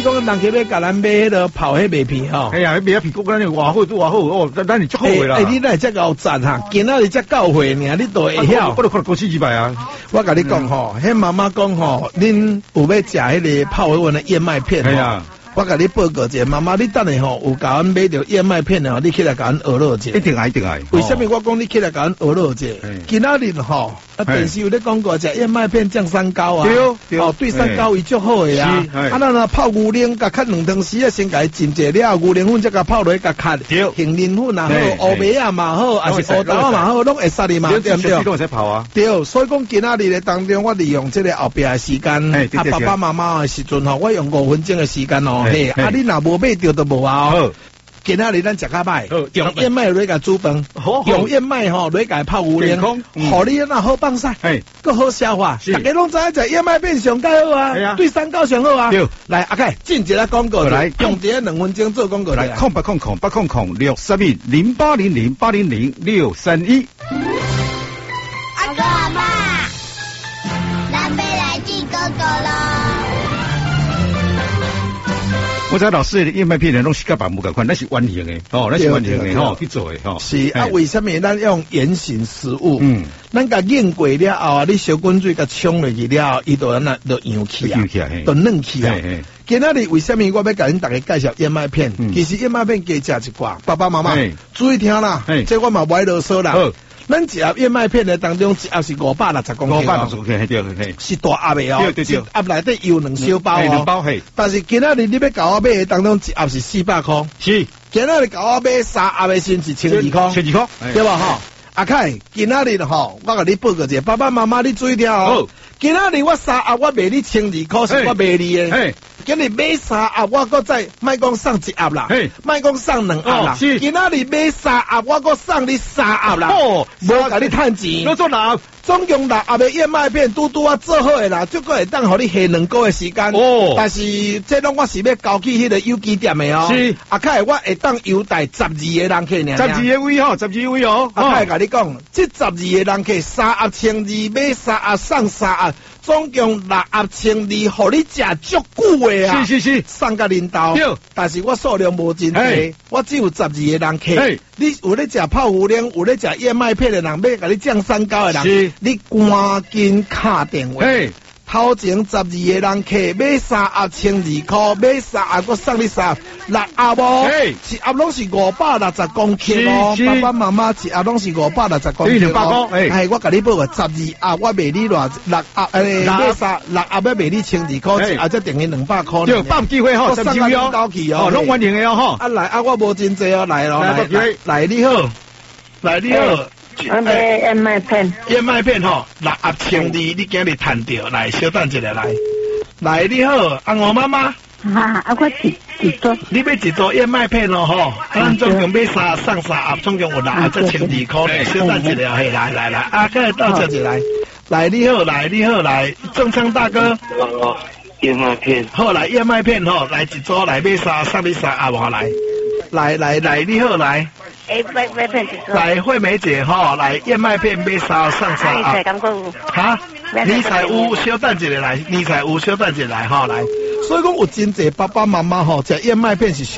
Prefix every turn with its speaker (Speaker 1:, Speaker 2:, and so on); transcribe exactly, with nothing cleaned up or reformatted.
Speaker 1: 讲人去要甲咱买迄个泡迄麦片吼。
Speaker 2: 哎呀，买啊皮骨咱偌好拄偌好哦，咱咱是足好诶啦。
Speaker 1: 哎，你那只够赞哈，今仔日才教会尔，你都会晓。
Speaker 2: 我都看过四几摆啊。
Speaker 1: 我甲你讲吼，迄妈妈讲吼，恁有要食迄个泡温的燕麦片吼。我甲你报告一下，妈妈，你等下吼有甲阮买着燕麦片吼，你起来甲阮学落者。
Speaker 2: 一定爱，一定爱。
Speaker 1: 为什么我讲你起来甲阮学落者？今仔日吼，啊电视有咧讲过，食燕麦片降三高啊，
Speaker 2: 对，
Speaker 1: 哦对三高伊足好诶啊。啊，咱若泡牛奶，甲较两汤匙啊，先甲伊浸者了，牛奶粉再甲泡落去甲较，杏仁粉也好，乌梅啊嘛好，还是乌豆啊嘛好，拢会杀你嘛，对不对？
Speaker 2: 都会使泡啊。
Speaker 1: 对，所以讲今仔日咧当中，我利用这个后壁诶时间，啊爸爸妈妈诶时阵吼，我用五分钟诶时间哦，嘿，啊你若无买着都无啊哦。今仔日咱食较歹，用燕麦落甲煮饭，用燕麦吼落甲泡牛奶，互你那好放晒，搁好消化。大家拢知影食燕麦片上介好啊，对三高上好啊。来，阿凯进一个广告来，用一个两分钟做广告来。
Speaker 2: 空八空空八空空六三一零八零零八零零六三一。
Speaker 3: 阿哥阿妈，咱要来见哥哥咯。
Speaker 2: 我知老师的燕麦片呢，拢是甲板木共款，那是圆形的哦，那是圆形的吼去做的吼。
Speaker 1: 是啊，为什么咱用圆形食物？嗯，咱甲腌过了后啊，你小滚水甲冲落去了后，伊就那就扬起啊，就嫩起啊。今仔日为什么我要甲恁大家介绍燕麦片？其实燕麦片加食一寡，爸爸妈妈注意听啦，这我嘛不爱啰嗦啦。咱一盒燕麦片的当中，一盒是五百六十公克，五百六十公克，对对，是大盒的哦，对对对，盒内底有两小包哦，两包嘿。但是今仔日你要甲我买的当中，一盒是四百块，是。今仔日甲我买三盒的先是千二块，千二块，对吧哈？阿凯，今仔日吼，我甲你报告一下，爸爸妈妈你注意听哦。今仔日我三盒我卖你千二块，是我卖你的。今日买三盒，我搁再卖讲送一盒啦，卖讲送两盒啦。今仔日买三盒，我搁送你三盒啦。哦，无甲你趁钱。
Speaker 2: 你做哪？
Speaker 1: 总共六盒的燕麦片，嘟嘟啊做好的啦，足够会当互你下两个月时间。哦，但是这拢我是要交去迄个邮寄店的哦。是，阿凯我会当优待十二个人客尔。十二个位吼，十二位哦。阿凯甲你讲，这十二个人客三盒千二，买三盒送三盒。总共六盒千二，互你食足久的啊！是是是，送甲恁兜。但是我数量无真多，我只有十二个人客。你有咧食泡牛奶，有咧食燕麦片的人，要甲你降三高的人，你赶紧打电话。头前十二个人客买三盒千二块，买三盒我送你三盒六盒哦，一盒拢是五百六十公克哦，爸爸妈妈一盒拢是五百六十公克哦。哎，我甲你报个十二盒，我卖你偌六盒，诶，买三六盒要卖你千二块，一盒则等于两百块。对，放机会吼，送你到去哦，拢完成的哦吼。啊来啊，我无真济哦，来咯，来来你好，来你好。
Speaker 4: 我买燕麦片，
Speaker 1: 燕麦片吼，六盒千二，你今日趁着来，稍等一下来。来你好，阿我妈妈。
Speaker 4: 啊，啊我一一组。
Speaker 1: 你要一组燕麦片咯吼，咱总共买三送三盒，总共有六盒，这千二块嘞，稍等一下，嘿，来来来，啊，过来倒这一来。来你好，来你好，来正昌大哥。
Speaker 5: 哦，燕麦片。
Speaker 1: 好，来燕麦片吼，来一组来买三，送你三盒无来。来来来，你好来。
Speaker 4: 诶，麦麦片一组。
Speaker 1: 来惠美姐吼，来燕麦片买三送三盒。
Speaker 4: 你才感觉有？
Speaker 1: 哈？你才有，稍等一下来，你才有，稍等一下来吼来。所以讲有真济爸爸妈妈吼，食燕麦片是。